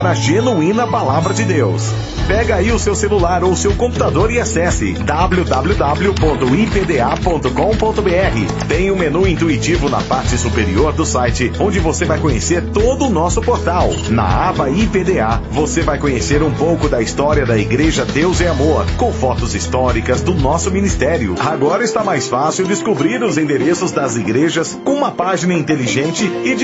A genuína palavra de Deus. Pega aí o seu celular ou seu computador e acesse www.ipda.com.br. Tem um menu intuitivo na parte superior do site, onde você vai conhecer todo o nosso portal. Na aba IPDA, você vai conhecer um pouco da história da Igreja Deus é Amor, com fotos históricas do nosso ministério. Agora está mais fácil descobrir os endereços das igrejas com uma página inteligente e